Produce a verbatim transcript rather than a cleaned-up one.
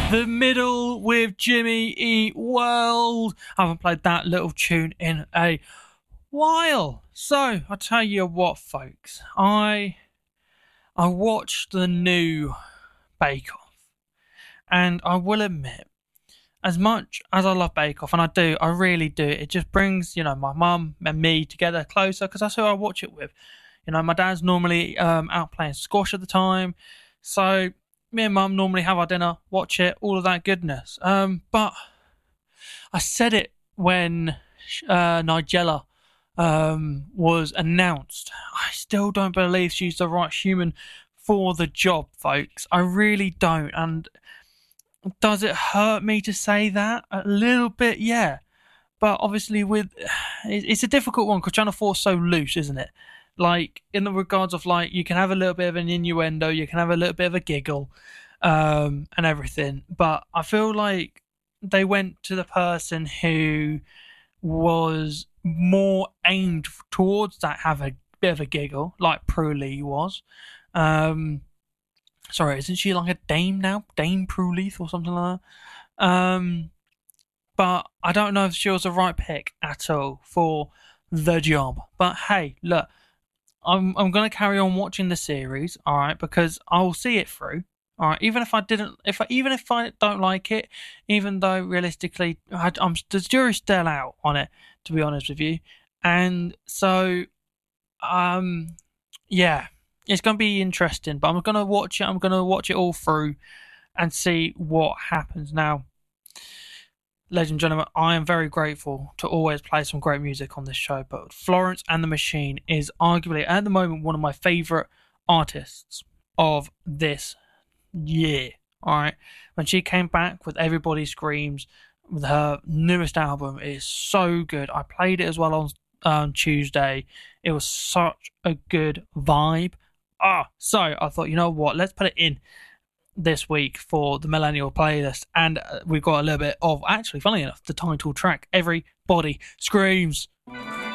The Middle with Jimmy Eat World. I haven't played that little tune in a while. So, I tell you what, folks. I I watched the new Bake Off. And I will admit, as much as I love Bake Off, and I do, I really do, it just brings, you know, my mum and me together closer, because that's who I watch it with. You know, my dad's normally um, out playing squash at the time. So, me and mum normally have our dinner, watch it, all of that goodness. Um, but I said it when uh, Nigella um, was announced. I still don't believe she's the right human for the job, folks. I really don't. And does it hurt me to say that? A little bit, yeah. But obviously, with it's a difficult one because Channel four is so loose, isn't it? Like, in the regards of, like, you can have a little bit of an innuendo, you can have a little bit of a giggle, um, and everything. But I feel like they went to the person who was more aimed towards that, have a bit of a giggle, like Prue Lee was. Um, sorry, isn't she like a dame now? Dame Prue Leith or something like that? Um, but I don't know if she was the right pick at all for the job. But hey, look, I'm I'm gonna carry on watching the series, all right, because I'll see it through, all right. Even if I didn't, if I, even if I don't like it, even though realistically, I, I'm the jury's still out on it, to be honest with you, and so, um, yeah, it's gonna be interesting. But I'm gonna watch it. I'm gonna watch it all through and see what happens now. Ladies and gentlemen, I am very grateful to always play some great music on this show, but Florence and the Machine is arguably, at the moment, one of my favourite artists of this year. Alright, when she came back with Everybody Screams, with her newest album, it is so good. I played it as well on um, Tuesday. It was such a good vibe. Ah, so I thought, you know what, let's put it in this week for the Millennial Playlist, and uh, we've got a little bit of, actually, funny enough, the title track, Everybody Screams.